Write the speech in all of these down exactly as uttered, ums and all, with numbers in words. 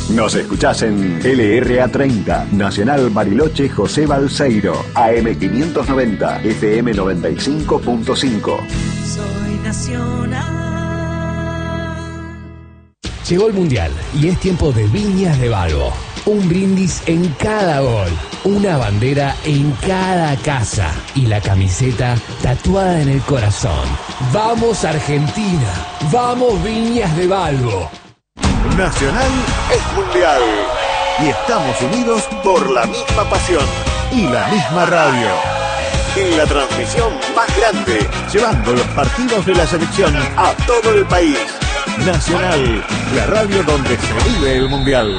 Nos escuchás en L R A treinta, Nacional Bariloche José Balseiro, A M quinientos noventa, F M noventa y cinco punto cinco. Soy Nacional. Llegó el Mundial y es tiempo de Viñas de Balbo. Un brindis en cada gol, una bandera en cada casa y la camiseta tatuada en el corazón. ¡Vamos Argentina! ¡Vamos Viñas de Balbo! Nacional es mundial y estamos unidos por la misma pasión y la misma radio. En la transmisión más grande, llevando los partidos de la selección a todo el país. Nacional, la radio donde se vive el mundial.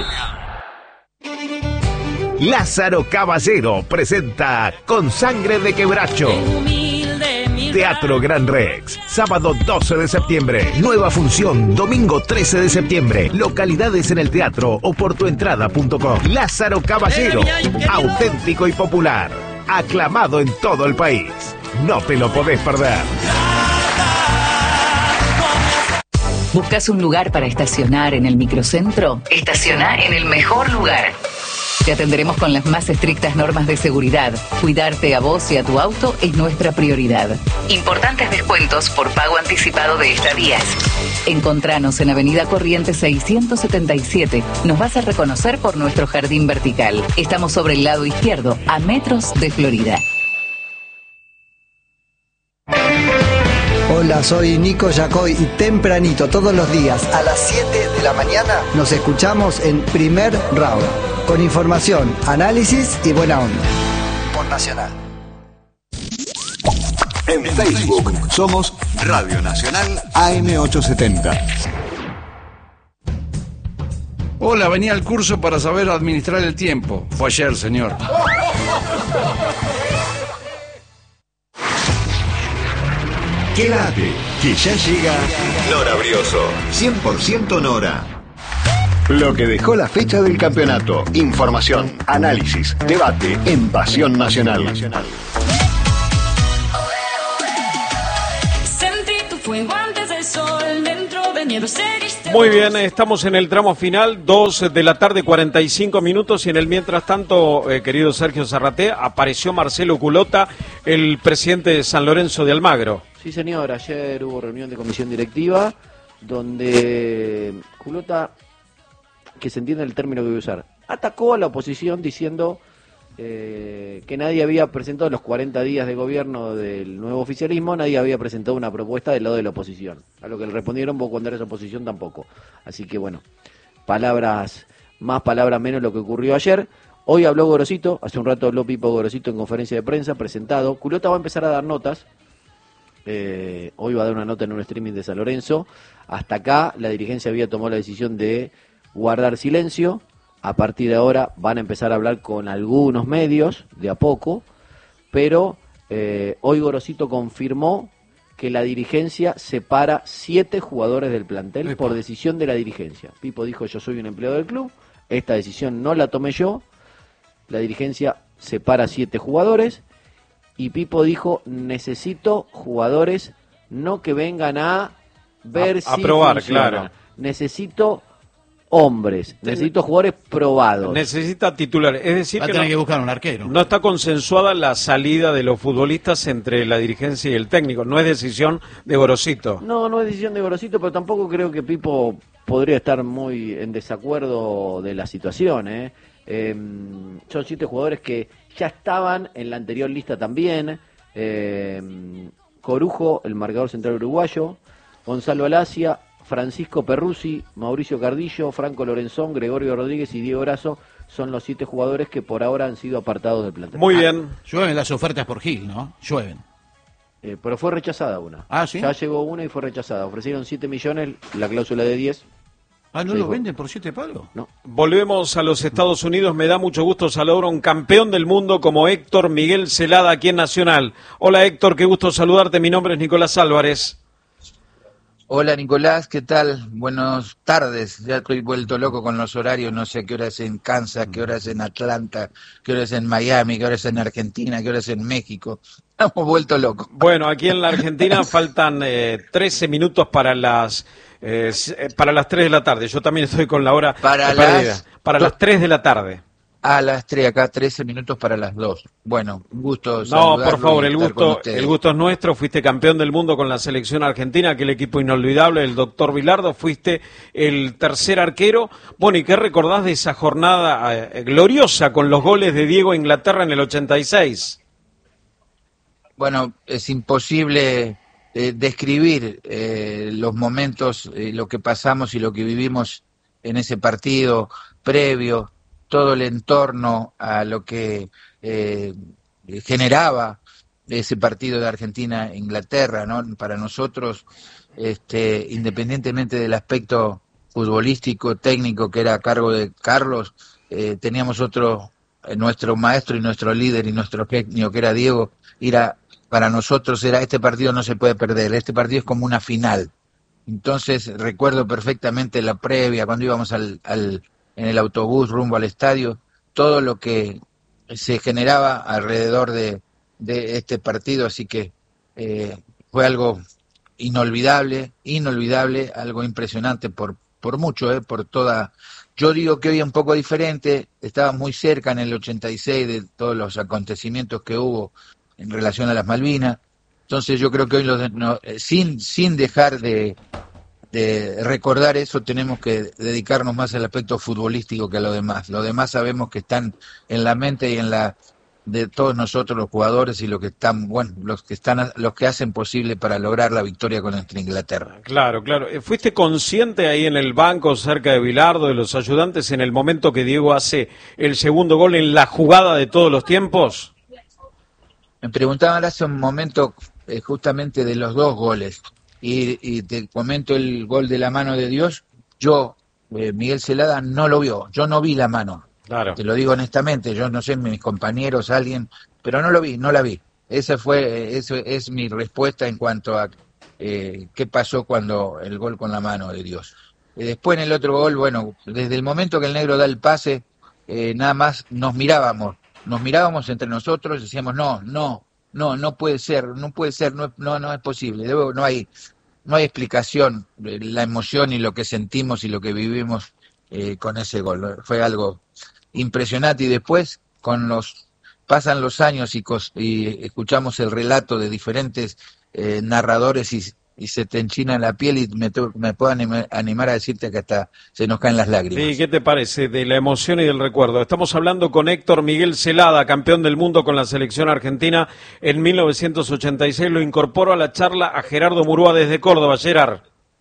Lázaro Caballero presenta Con Sangre de Quebracho. Teatro Gran Rex, sábado doce de septiembre. Nueva función, domingo trece de septiembre. Localidades en el teatro o por tuentrada punto com. Lázaro Caballero, auténtico y popular. Aclamado en todo el país. No te lo podés perder. ¿Buscas un lugar para estacionar en el microcentro? Estaciona en el mejor lugar. Te atenderemos con las más estrictas normas de seguridad. Cuidarte a vos y a tu auto es nuestra prioridad. Importantes descuentos por pago anticipado de estadías. Encontranos en Avenida Corrientes seiscientos setenta y siete. Nos vas a reconocer por nuestro jardín vertical. Estamos sobre el lado izquierdo, a metros de Florida. Hola, soy Nico Yacoy y tempranito todos los días a las siete de la mañana nos escuchamos en Primer Round. Con información, análisis y buena onda. Por Nacional. En Facebook somos Radio Nacional A M ochocientos setenta. Hola, venía al curso para saber administrar el tiempo. Fue ayer, señor. Quédate, que ya llega Nora Brioso, cien por ciento Nora. Lo que dejó la fecha del campeonato, información, análisis, debate en Pasión Nacional. Sentí tu fuego antes del sol, dentro de nieve seriste. Muy bien, estamos en el tramo final, dos de la tarde, cuarenta y cinco minutos, y en el mientras tanto, eh, querido Sergio Zarratea, apareció Marcelo Culota, el presidente de San Lorenzo de Almagro. Sí, señor, ayer hubo reunión de comisión directiva donde Culota, que se entiende el término que voy a usar, atacó a la oposición diciendo eh, que nadie había presentado en los cuarenta días de gobierno del nuevo oficialismo, nadie había presentado una propuesta del lado de la oposición. A lo que le respondieron, vos cuando eres oposición tampoco. Así que bueno, palabras más, palabras menos lo que ocurrió ayer. Hoy habló Gorosito, hace un rato habló Pipo Gorosito en conferencia de prensa, presentado. Culota va a empezar a dar notas. Eh, hoy va a dar una nota en un streaming de San Lorenzo. Hasta acá la dirigencia había tomado la decisión de guardar silencio. A partir de ahora van a empezar a hablar con algunos medios, de a poco, pero eh, hoy Gorosito confirmó que la dirigencia separa siete jugadores del plantel Epa. por decisión de la dirigencia. Pipo dijo: yo soy un empleado del club, esta decisión no la tomé yo, la dirigencia separa siete jugadores. Y Pipo dijo: necesito jugadores no que vengan a ver a, si a probar, funciona. Claro. Necesito hombres, necesito jugadores probados. Necesita titulares, es decir, va a que, tener no, que buscar un arquero. No está consensuada la salida de los futbolistas entre la dirigencia y el técnico, no es decisión de Gorosito. No, no es decisión de Gorosito, pero tampoco creo que Pipo podría estar muy en desacuerdo de la situación, ¿eh? Eh, son siete jugadores que ya estaban en la anterior lista también. Eh, Corujo, el marcador central uruguayo, Gonzalo Alacia, Francisco Perruzzi, Mauricio Cardillo, Franco Lorenzón, Gregorio Rodríguez y Diego Brazo son los siete jugadores que por ahora han sido apartados del plantel. Muy bien. Ah, llueven las ofertas por Gil, ¿no? Llueven. Eh, pero fue rechazada una. Ah, ¿sí? Ya llegó una y fue rechazada. Ofrecieron siete millones, la cláusula de diez. Ah, ¿no sí, lo fue. venden por siete palos? No. Volvemos a los Estados Unidos. Me da mucho gusto saludar a un campeón del mundo como Héctor Miguel Celada aquí en Nacional. Hola Héctor, qué gusto saludarte. Mi nombre es Nicolás Álvarez. Hola Nicolás, ¿qué tal? Buenas tardes. Ya estoy vuelto loco con los horarios, no sé qué hora es en Kansas, qué hora es en Atlanta, qué hora es en Miami, qué hora es en Argentina, qué hora es en México. Estamos vuelto locos. Bueno, aquí en la Argentina faltan eh, trece minutos para las eh, para las tres de la tarde. Yo también estoy con la hora para perdida. las Para las tres de la tarde. A las tres, acá trece minutos para las dos. Bueno, un gusto No, por favor, y el estar con gusto, ustedes. el gusto es nuestro. Fuiste campeón del mundo con la selección argentina, aquel equipo inolvidable, el doctor Vilardo. Fuiste el tercer arquero. Bueno, ¿y qué recordás de esa jornada eh, gloriosa con los goles de Diego a Inglaterra en el ochenta y seis? Bueno, es imposible eh, describir eh, los momentos, eh, lo que pasamos y lo que vivimos en ese partido previo, todo el entorno a lo que eh, generaba ese partido de Argentina-Inglaterra, ¿no? Para nosotros, este, independientemente del aspecto futbolístico, técnico que era a cargo de Carlos, eh, teníamos otro, eh, nuestro maestro y nuestro líder y nuestro genio que era Diego, era, para nosotros era, este partido no se puede perder, este partido es como una final. Entonces recuerdo perfectamente la previa, cuando íbamos al, al en el autobús rumbo al estadio, todo lo que se generaba alrededor de, de este partido, así que eh, fue algo inolvidable, inolvidable, algo impresionante por por mucho, eh, por toda. Yo digo que hoy es un poco diferente, estaba muy cerca en el ochenta y seis de todos los acontecimientos que hubo en relación a las Malvinas, entonces yo creo que hoy los, no, sin sin dejar de de recordar eso, tenemos que dedicarnos más al aspecto futbolístico que a lo demás. Lo demás sabemos que están en la mente y en la de todos nosotros los jugadores y los que están, bueno, los que están, los que hacen posible para lograr la victoria contra Inglaterra. Claro, claro. ¿Fuiste consciente ahí en el banco cerca de Bilardo, de los ayudantes, en el momento que Diego hace el segundo gol en la jugada de todos los tiempos? Me preguntaban hace un momento eh, justamente de los dos goles. Y, y te comento el gol de la mano de Dios. Yo, eh, Miguel Celada, no lo vio. Yo no vi la mano. Claro. Te lo digo honestamente. Yo no sé, mis compañeros, alguien, pero no lo vi, no la vi. Esa fue, eso es mi respuesta en cuanto a eh, qué pasó cuando el gol con la mano de Dios. Eh, después en el otro gol, bueno, desde el momento que el negro da el pase, eh, nada más nos mirábamos, nos mirábamos entre nosotros y decíamos no, no. No, no puede ser, no puede ser, no, no, no es posible. Debo, no hay, no hay explicación. La emoción y lo que sentimos y lo que vivimos eh, con ese gol fue algo impresionante. Y después, con los pasan los años y, cos, y escuchamos el relato de diferentes eh, narradores y, y se te enchina la piel y me, me puedo animar, animar a decirte que hasta se nos caen las lágrimas. Sí, ¿qué te parece de la emoción y del recuerdo? Estamos hablando con Héctor Miguel Celada, campeón del mundo con la selección argentina en mil novecientos ochenta y seis. Lo incorporo a la charla a Gerardo Murúa desde Córdoba. Gerard.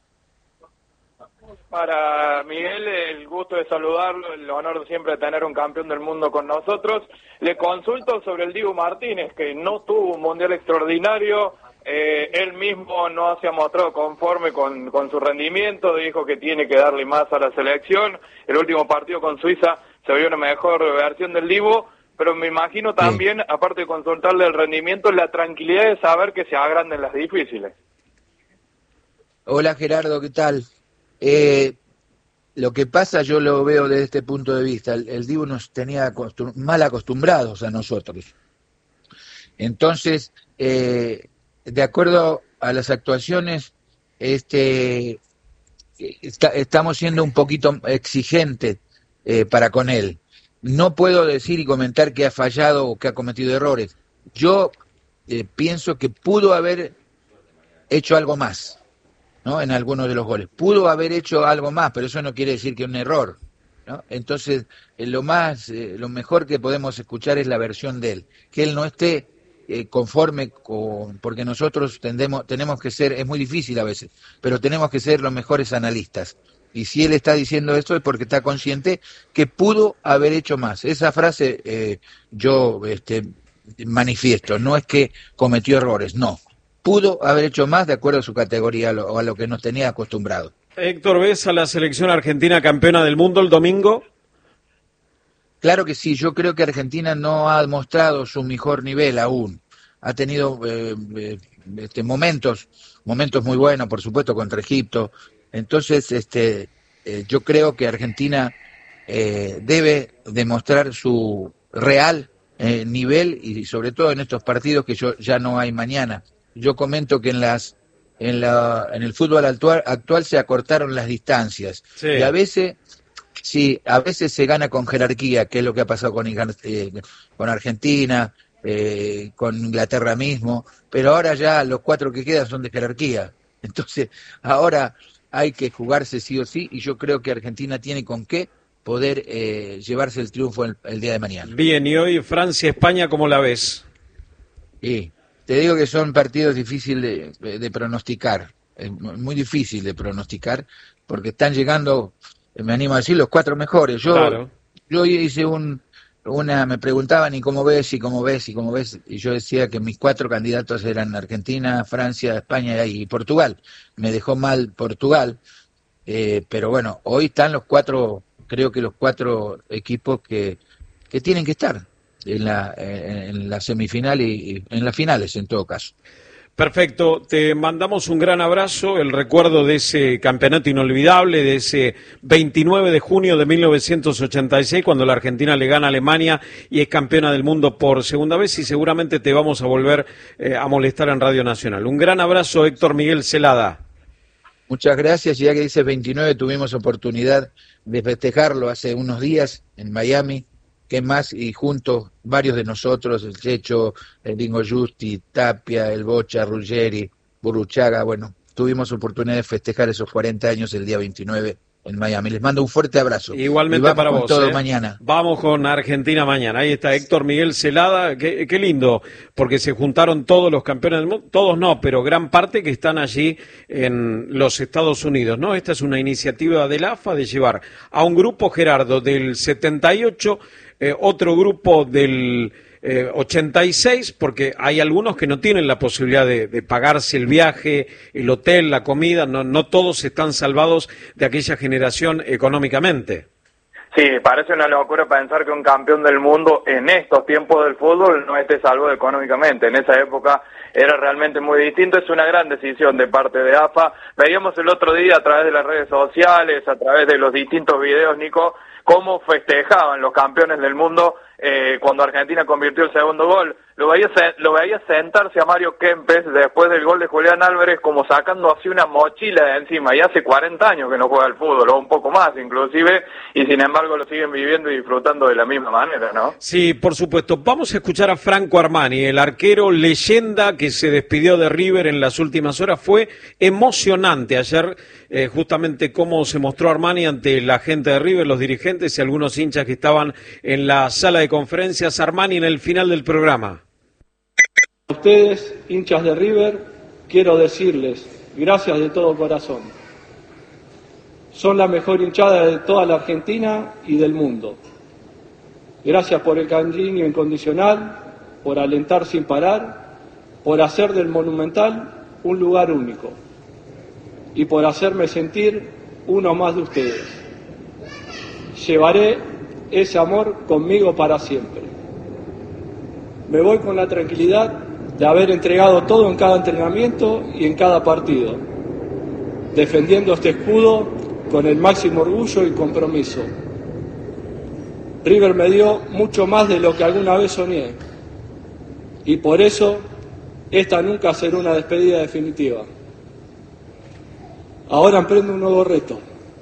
Para Miguel, el gusto de saludarlo, el honor siempre de tener un campeón del mundo con nosotros. Le consulto sobre el Dibu Martínez, que no tuvo un mundial extraordinario. Eh, él mismo no se ha mostrado conforme con, con su rendimiento, dijo que tiene que darle más a la selección. El último partido con Suiza se vio una mejor versión del Dibu, pero me imagino también, sí, aparte de consultarle el rendimiento, la tranquilidad de saber que se agranden las difíciles. Hola Gerardo, ¿qué tal? Eh, lo que pasa yo lo veo desde este punto de vista, el, el Dibu nos tenía acostum- mal acostumbrados a nosotros. Entonces, eh, de acuerdo a las actuaciones, este, está, estamos siendo un poquito exigentes eh, para con él. No puedo decir y comentar que ha fallado o que ha cometido errores. Yo eh, pienso que pudo haber hecho algo más, ¿no? En algunos de los goles. Pudo haber hecho algo más, pero eso no quiere decir que un error, ¿no? Entonces, eh, lo más, eh, lo mejor que podemos escuchar es la versión de él. Que él no esté Eh, conforme con, porque nosotros tendemos, tenemos que ser, es muy difícil a veces, pero tenemos que ser los mejores analistas. Y si él está diciendo esto es porque está consciente que pudo haber hecho más. Esa frase eh, yo este, manifiesto, no es que cometió errores, no. Pudo haber hecho más de acuerdo a su categoría o a lo que nos tenía acostumbrado. Héctor, ¿ves a la selección argentina campeona del mundo el domingo? Claro que sí, yo creo que Argentina no ha mostrado su mejor nivel aún. Ha tenido eh, eh, este, momentos, momentos muy buenos, por supuesto, contra Egipto. Entonces, este, eh, yo creo que Argentina eh, debe demostrar su real eh, nivel y sobre todo en estos partidos que yo, ya no hay mañana. Yo comento que en las en la en el fútbol actual, actual se acortaron las distancias sí. y a veces sí, a veces se gana con jerarquía, que es lo que ha pasado con, eh, con Argentina, eh, con Inglaterra mismo, pero ahora ya los cuatro que quedan son de jerarquía. Entonces, ahora hay que jugarse sí o sí y yo creo que Argentina tiene con qué poder eh, llevarse el triunfo el, el día de mañana. Bien, y hoy Francia-España, ¿cómo la ves? Sí, te digo que son partidos difíciles de, de pronosticar, es muy difícil de pronosticar, porque están llegando, me animo a decir, los cuatro mejores. Yo, claro. yo hice un, una, me preguntaban, ¿y cómo ves, y cómo ves, y cómo ves? Y yo decía que mis cuatro candidatos eran Argentina, Francia, España y Portugal. Me dejó mal Portugal, eh, pero bueno, hoy están los cuatro, creo que los cuatro equipos que, que tienen que estar en la, en la semifinal y, y en las finales en todo caso. Perfecto, te mandamos un gran abrazo, el recuerdo de ese campeonato inolvidable, de ese veintinueve de junio de mil novecientos ochenta y seis, cuando la Argentina le gana a Alemania y es campeona del mundo por segunda vez, y seguramente te vamos a volver eh, a molestar en Radio Nacional. Un gran abrazo, Héctor Miguel Celada. Muchas gracias, ya que dices veintinueve, tuvimos oportunidad de festejarlo hace unos días en Miami. ¿Qué más? Y juntos, varios de nosotros, el Checho, el Dingo Justi, Tapia, el Bocha, Ruggeri, Burruchaga, bueno, tuvimos oportunidad de festejar esos cuarenta años el día veintinueve en Miami. Les mando un fuerte abrazo. Igualmente para vos. Todo ¿eh? mañana. Vamos con Argentina mañana. Ahí está Héctor Miguel Celada. Qué, qué lindo, porque se juntaron todos los campeones del mundo, todos no, pero gran parte que están allí en los Estados Unidos, ¿no? Esta es una iniciativa de la A F A de llevar a un grupo, Gerardo, del setenta y ocho, eh, otro grupo del eh, ochenta y seis, porque hay algunos que no tienen la posibilidad de, de pagarse el viaje, el hotel, la comida, no, no todos están salvados de aquella generación económicamente. Sí, parece una locura pensar que un campeón del mundo en estos tiempos del fútbol no esté salvo económicamente. En esa época era realmente muy distinto. Es una gran decisión de parte de A F A. Veíamos el otro día a través de las redes sociales, a través de los distintos videos, Nico, cómo festejaban los campeones del mundo eh, cuando Argentina convirtió el segundo gol. Lo veía, lo veía sentarse a Mario Kempes después del gol de Julián Álvarez como sacando así una mochila de encima, y hace cuarenta años que no juega al fútbol, o un poco más inclusive, y sin embargo lo siguen viviendo y disfrutando de la misma manera, ¿no? Sí, por supuesto. Vamos a escuchar a Franco Armani, el arquero leyenda que se despidió de River en las últimas horas. Fue emocionante ayer eh, justamente cómo se mostró Armani ante la gente de River, los dirigentes y algunos hinchas que estaban en la sala de conferencias. Armani en el final del programa. A ustedes, hinchas de River, quiero decirles gracias de todo corazón. Son la mejor hinchada de toda la Argentina y del mundo. Gracias por el cariño incondicional, por alentar sin parar, por hacer del Monumental un lugar único y por hacerme sentir uno más de ustedes. Llevaré ese amor conmigo para siempre. Me voy con la tranquilidad de haber entregado todo en cada entrenamiento y en cada partido, defendiendo este escudo con el máximo orgullo y compromiso. River me dio mucho más de lo que alguna vez soñé, y por eso esta nunca será una despedida definitiva. Ahora emprendo un nuevo reto,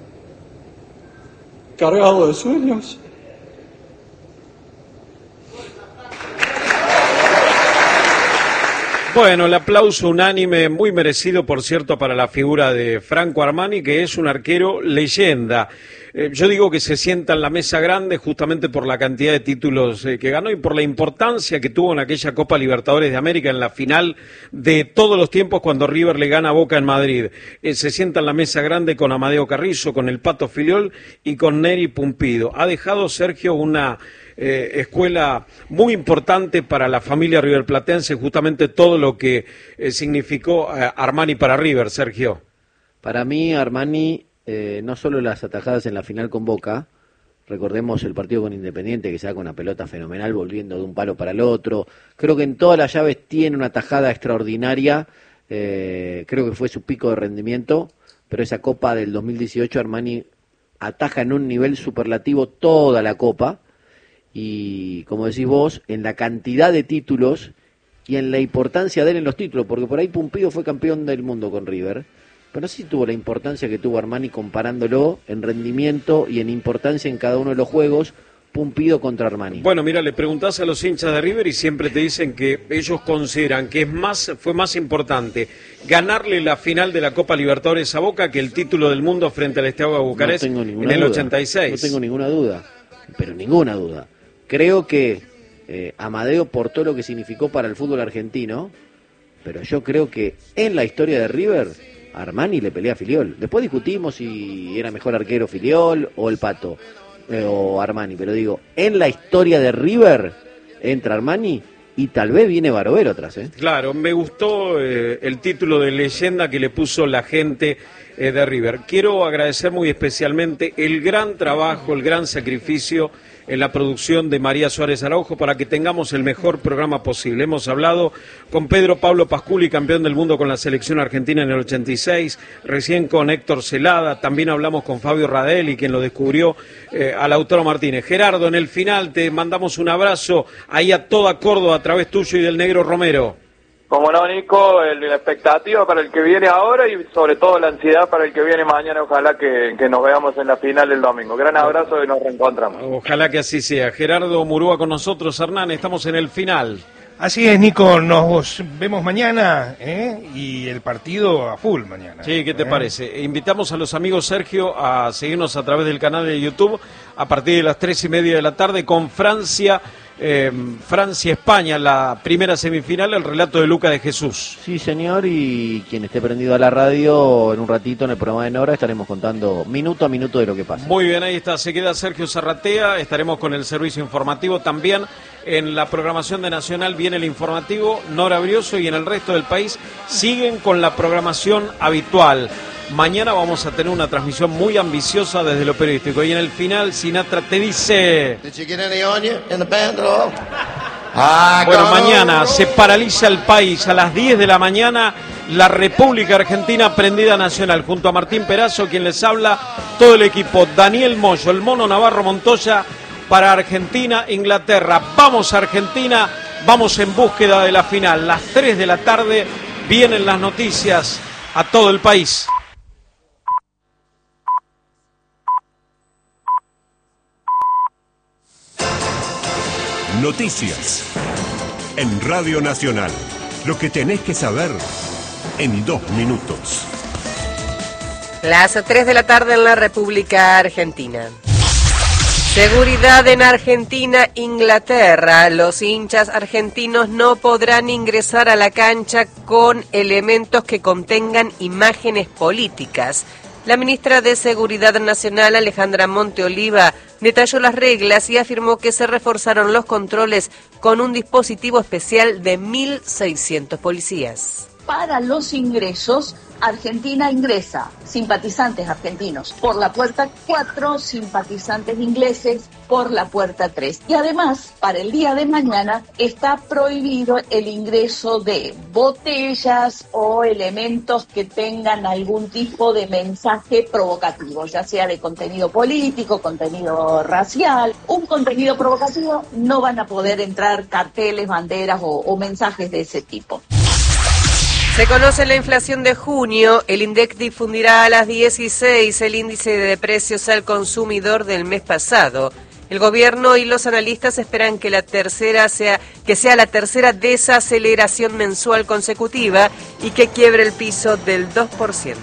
cargado de sueños. Bueno, el aplauso unánime, muy merecido, por cierto, para la figura de Franco Armani, que es un arquero leyenda. Eh, yo digo que se sienta en la mesa grande justamente por la cantidad de títulos eh, que ganó y por la importancia que tuvo en aquella Copa Libertadores de América, en la final de todos los tiempos cuando River le gana a Boca en Madrid. Eh, se sienta en la mesa grande con Amadeo Carrizo, con el Pato Filiol y con Neri Pumpido. Ha dejado, Sergio, una Eh, escuela muy importante para la familia riverplatense, justamente todo lo que eh, significó eh, Armani para River, Sergio. Para mí Armani, eh, no solo las atajadas en la final con Boca, Recordemos el partido con Independiente, que saca una pelota fenomenal volviendo de un palo para el otro. Creo que en todas las llaves tiene una tajada extraordinaria. Eh, creo que fue su pico de rendimiento, pero esa Copa del dos mil dieciocho Armani ataja en un nivel superlativo toda la Copa. Y como decís vos, en la cantidad de títulos y en la importancia de él en los títulos, porque por ahí Pumpido fue campeón del mundo con River, pero no sé si tuvo la importancia que tuvo Armani comparándolo en rendimiento y en importancia en cada uno de los juegos, Pumpido contra Armani. Bueno, mira, le preguntás a los hinchas de River y siempre te dicen que ellos consideran que es más, fue más importante ganarle la final de la Copa Libertadores a Boca que el título del mundo frente al Steaua Bucarest no en el duda, ochenta y seis. No tengo ninguna duda, pero ninguna duda. Creo que eh, Amadeo por todo lo que significó para el fútbol argentino, pero yo creo que en la historia de River, Armani le pelea a Filiol. Después discutimos si era mejor arquero Filiol o el Pato, eh, o Armani, pero digo, en la historia de River entra Armani y tal vez viene Barovero atrás, ¿eh? Claro, me gustó eh, el título de leyenda que le puso la gente eh, de River. Quiero agradecer muy especialmente el gran trabajo, el gran sacrificio en la producción de María Suárez Araujo para que tengamos el mejor programa posible. Hemos hablado con Pedro Pablo Pasculi, campeón del mundo con la selección argentina en el ochenta y seis, recién con Héctor Celada, también hablamos con Fabio Radelli, quien lo descubrió, eh, a Lautaro Martínez. Gerardo, en el final te mandamos un abrazo ahí a toda Córdoba a través tuyo y del Negro Romero. Como no, Nico, el- la expectativa para el que viene ahora y sobre todo la ansiedad para el que viene mañana. Ojalá que, que nos veamos en la final el domingo. Gran abrazo y nos reencontramos. Ojalá que así sea. Gerardo Murúa con nosotros. Hernán, estamos en el final. Así es, Nico, nos vemos mañana, ¿eh? Y el partido a full mañana. Sí, ¿qué te ¿eh? parece? Invitamos a los amigos, Sergio, a seguirnos a través del canal de YouTube a partir de las tres y media de la tarde con Francia, eh, Francia-España, la primera semifinal, el relato de Luca de Jesús. Sí, señor, y quien esté prendido a la radio, en un ratito en el programa de Nora estaremos contando minuto a minuto de lo que pasa. Muy bien, ahí está, se queda Sergio Zarratea, estaremos con el servicio informativo también. En la programación de Nacional viene el informativo, Nora Brioso, y en el resto del país siguen con la programación habitual. Mañana vamos a tener una transmisión muy ambiciosa desde lo periodístico. Y en el final, Sinatra te dice... Bueno, mañana se paraliza el país a las diez de la mañana. La República Argentina prendida Nacional, junto a Martín Perazo, quien les habla, todo el equipo, Daniel Moyo, el Mono Navarro Montoya, para Argentina, Inglaterra. Vamos Argentina, vamos en búsqueda de la final. Las tres de la tarde vienen las noticias a todo el país. Noticias en Radio Nacional. Lo que tenés que saber en dos minutos. Las tres de la tarde en la República Argentina. Seguridad en Argentina, Inglaterra. Los hinchas argentinos no podrán ingresar a la cancha con elementos que contengan imágenes políticas. La ministra de Seguridad Nacional, Alejandra Monteoliva, detalló las reglas y afirmó que se reforzaron los controles con un dispositivo especial de mil seiscientos policías. Para los ingresos, Argentina ingresa simpatizantes argentinos por la puerta cuatro, simpatizantes ingleses por la puerta tres. Y además, para el día de mañana está prohibido el ingreso de botellas o elementos que tengan algún tipo de mensaje provocativo, ya sea de contenido político, contenido racial. Un contenido provocativo, no van a poder entrar carteles, banderas o, o mensajes de ese tipo. Se conoce la inflación de junio. El INDEC difundirá a las dieciséis el índice de precios al consumidor del mes pasado. El gobierno y los analistas esperan que la tercera sea que sea la tercera desaceleración mensual consecutiva y que quiebre el piso del dos por ciento.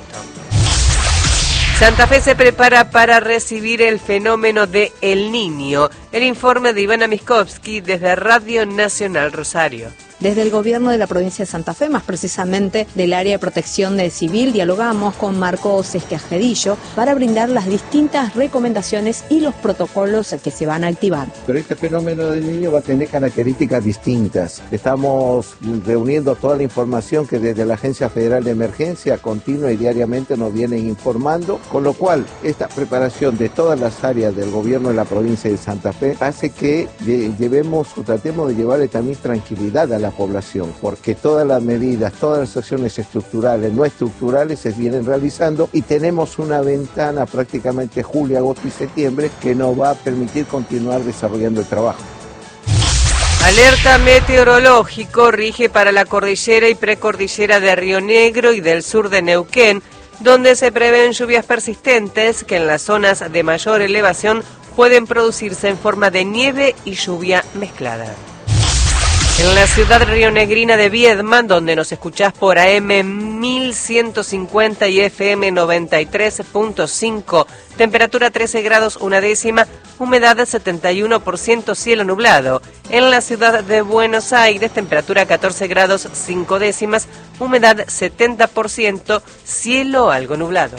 Santa Fe se prepara para recibir el fenómeno de El Niño. El informe de Ivana Miskovsky desde Radio Nacional Rosario. Desde el gobierno de la provincia de Santa Fe, más precisamente del área de protección de civil, dialogamos con Marcos Esquerjedillo para brindar las distintas recomendaciones y los protocolos que se van a activar. Pero este fenómeno del niño va a tener características distintas. Estamos reuniendo toda la información que desde la Agencia Federal de Emergencia continua y diariamente nos vienen informando, con lo cual esta preparación de todas las áreas del gobierno de la provincia de Santa Fe hace que llevemos o tratemos de llevarle también tranquilidad a la población, porque todas las medidas, todas las acciones estructurales, no estructurales se vienen realizando y tenemos una ventana prácticamente julio, agosto y septiembre que nos va a permitir continuar desarrollando el trabajo. Alerta meteorológico rige para la cordillera y precordillera de Río Negro y del sur de Neuquén, donde se prevén lluvias persistentes que en las zonas de mayor elevación pueden producirse en forma de nieve y lluvia mezclada. En la ciudad rionegrina de Viedma, donde nos escuchás por A M mil ciento cincuenta y F M noventa y tres punto cinco, temperatura trece grados una décima, humedad setenta y uno por ciento, cielo nublado. En la ciudad de Buenos Aires, temperatura catorce grados cinco décimas, humedad setenta por ciento, cielo algo nublado.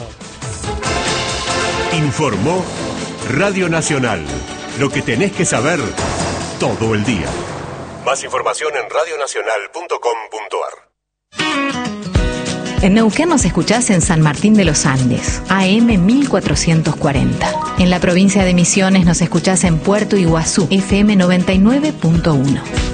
Informó Radio Nacional. Lo que tenés que saber todo el día. Más información en radio nacional punto com punto a r. En Neuquén nos escuchás en San Martín de los Andes, A M mil cuatrocientos cuarenta. En la provincia de Misiones nos escuchás en Puerto Iguazú, F M noventa y nueve punto uno.